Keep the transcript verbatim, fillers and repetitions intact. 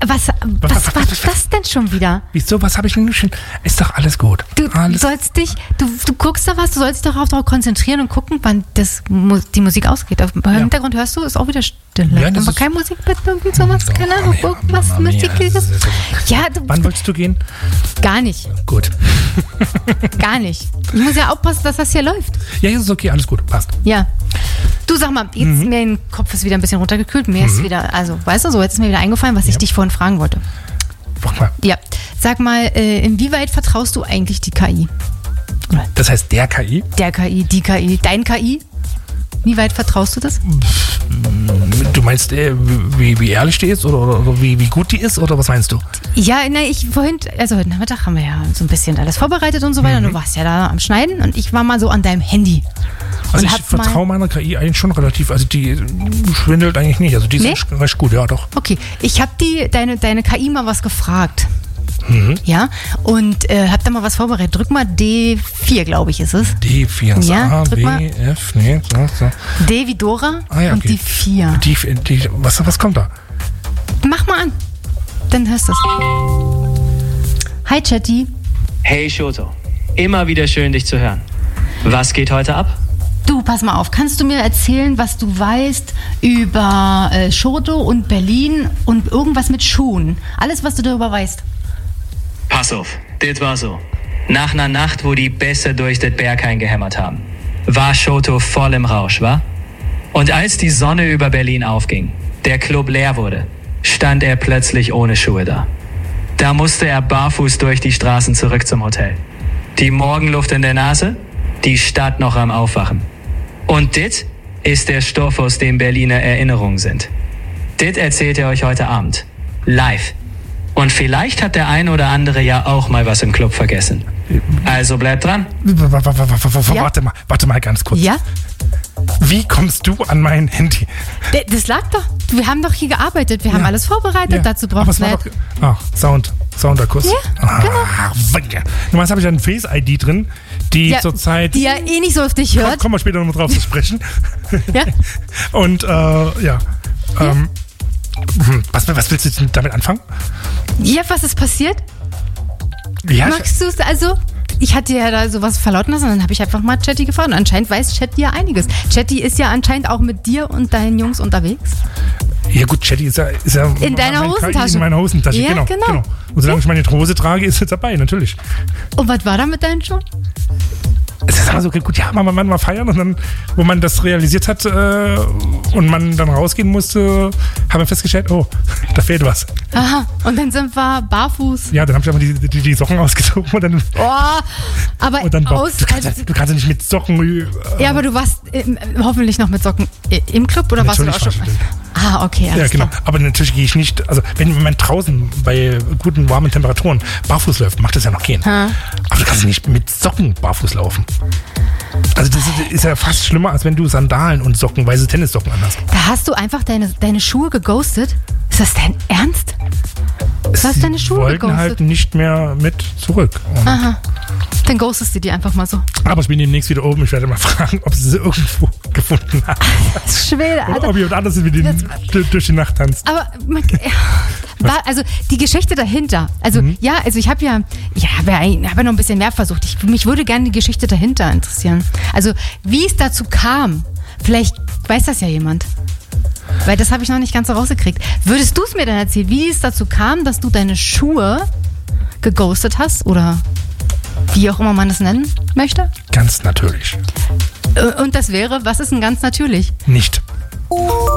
Was, was, was war das denn schon wieder? Wieso, was habe ich denn schon? Ist doch alles gut. Du alles sollst dich, du, du guckst da was, du sollst dich darauf, darauf konzentrieren und gucken, wann das, die Musik ausgeht. Im ja. Hintergrund hörst du, ist auch wieder Stille. Ja, aber keine Musik mit irgendwie sowas, so, keine Ahnung, irgendwas Mystisches. Ja, du, wann wolltest du gehen? Gar nicht. Gut. Gar nicht. Ich muss ja aufpassen, dass das hier läuft. Ja, jetzt ist okay, alles gut, passt. Ja. Du, sag mal, jetzt mhm. mir Kopf ist wieder ein bisschen runtergekühlt. Mir mhm. ist wieder, also, weißt du, so, jetzt ist mir wieder eingefallen, was ja. ich dich vorhin fragen wollte. Mach mal. Ja. Sag mal, äh, inwieweit vertraust du eigentlich die K I? Oder das heißt der K I? Der K I, die K I, dein K I? Wie weit vertraust du das? Du meinst, äh, wie, wie ehrlich die ist oder, oder, oder wie, wie gut die ist oder was meinst du? Ja, na, ich vorhin, also heute Nachmittag haben wir ja so ein bisschen alles vorbereitet und so weiter. Mhm. Und du warst ja da am Schneiden und ich war mal so an deinem Handy. Also ich vertraue meiner K I eigentlich schon relativ, also die schwindelt eigentlich nicht, also die ist nee? recht gut, ja doch. Okay, ich habe die deine, deine K I mal was gefragt. Mhm. Ja, und äh, hab da mal was vorbereitet. Drück mal D vier, glaube ich, ist es. D vier, ja, A, B, F, nee, so, so. D wie Dora ah, ja, und okay. die vier. Die, die, was, was kommt da? Mach mal an, dann hörst du es. Hi, Chatty. Hey, Shoto. Immer wieder schön, dich zu hören. Was geht heute ab? Du, pass mal auf, kannst du mir erzählen, was du weißt über äh, Shoto und Berlin und irgendwas mit Schuhen? Alles, was du darüber weißt. Pass auf, das war so. Nach einer Nacht, wo die Bässe durch das Berghain gehämmert haben, war Shoto voll im Rausch, wa? Und als die Sonne über Berlin aufging, der Club leer wurde, stand er plötzlich ohne Schuhe da. Da musste er barfuß durch die Straßen zurück zum Hotel. Die Morgenluft in der Nase, die Stadt noch am Aufwachen. Und dit ist der Stoff, aus dem Berliner Erinnerungen sind. Dit erzählt er euch heute Abend. Live. Und vielleicht hat der ein oder andere ja auch mal was im Club vergessen. Also bleibt dran. Ja? Warte mal, warte mal ganz kurz. Ja? Wie kommst du an mein Handy? Das lag doch. Wir haben doch hier gearbeitet. Wir haben ja. alles vorbereitet. Ja. Dazu brauchst du nicht. Ach, Sound. Sounderkuss. Ja, ah, genau. Normalerweise habe ich eine Face-I D drin, die ja, zurzeit... Die ja eh nicht so auf dich hört. Kommen wir später noch mal drauf zu sprechen. Ja. Und, äh, ja. ja. Ähm, was, was willst du damit anfangen? Ja, was ist passiert? Ja, Magst du es also? Ich hatte ja da sowas verlauten lassen und dann habe ich einfach mal Chatty gefragt. Und anscheinend weiß Chatty ja einiges. Chatty ist ja anscheinend auch mit dir und deinen Jungs unterwegs. Ja gut, Chatty ist ja... Ist ja in deiner Hosentasche. In meiner Hosentasche, ja, genau, genau. genau. Und solange ja. ich meine Hose trage, ist es dabei, natürlich. Und was war da mit deinen Schuhen? Es ist immer so gut, ja, man, man mal feiern und dann, wo man das realisiert hat äh, und man dann rausgehen musste, haben wir festgestellt, oh, da fehlt was. Aha, und dann sind wir barfuß. Ja, dann habe ich aber die, die, die Socken ausgezogen und dann... Oh, aber und dann aus... Du kannst, also, du kannst ja nicht mit Socken... Äh, ja, aber du warst im, hoffentlich noch mit Socken im Club oder warst du auch schon... Ah, okay, alles Ja, genau. klar. Aber natürlich gehe ich nicht, also wenn man draußen bei guten, warmen Temperaturen barfuß läuft, macht das ja noch gehen. Ha. Aber du kannst nicht mit Socken barfuß laufen. Also das ist, ist ja fast schlimmer, als wenn du Sandalen und Socken, weiße Tennissocken anhast. Da hast du einfach deine, deine Schuhe geghostet? Ist das dein Ernst? Du hast deine Schuhe wollten geghostet? halt nicht mehr mit zurück. Und aha. Dann ghostest du die einfach mal so. aber ich bin demnächst wieder oben. Ich werde mal fragen, ob sie sie irgendwo gefunden haben. Das ist schwer, Oder Alter. ob jemand anderes mit denen durch die Nacht tanzt. Aber man, ja, war, also die Geschichte dahinter. Also Mhm. ja, also ich habe ja, ich habe ja, hab ja noch ein bisschen mehr versucht. Ich, mich würde gerne die Geschichte dahinter interessieren. Also wie es dazu kam. Vielleicht weiß das ja jemand. Weil das habe ich noch nicht ganz so rausgekriegt. Würdest du es mir dann erzählen, wie es dazu kam, dass du deine Schuhe geghostet hast oder wie auch immer man das nennen möchte? Ganz natürlich. Und das wäre, was ist denn ganz natürlich? Nicht.